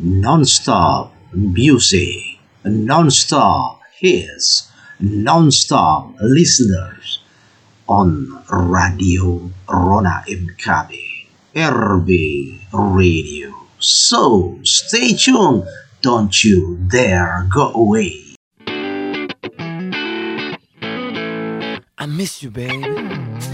non-stop music, non-stop hits, non-stop listeners on Radio Rona MKB, RB Radio. So stay tuned, don't you dare go away. I miss you, baby.